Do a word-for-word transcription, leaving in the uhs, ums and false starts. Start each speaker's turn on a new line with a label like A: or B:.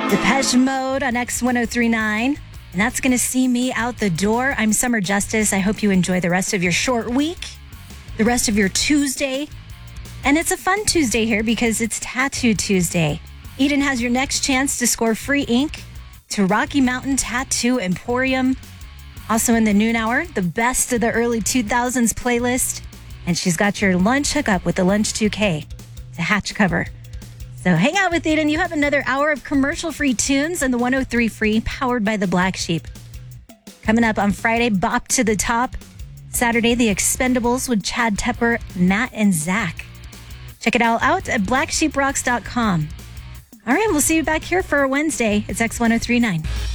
A: Depeche Mode on X ten thirty-nine. And that's going to see me out the door. I'm Summer Justice. I hope you enjoy the rest of your short week, the rest of your Tuesday. And it's a fun Tuesday here because it's Tattoo Tuesday. Eden has your next chance to score free ink to Rocky Mountain Tattoo Emporium. Also in the noon hour, the best of the early two thousands playlist. And she's got your lunch hookup with the Lunch two K to hatch cover. So hang out with Eden. You have another hour of commercial-free tunes and the one oh three Free, powered by the Black Sheep. Coming up on Friday, Bop to the Top. Saturday, The Expendables with Chad Tepper, Matt, and Zach. Check it all out at black sheep rocks dot com. All right, we'll see you back here for a Wednesday. It's X ten thirty-nine.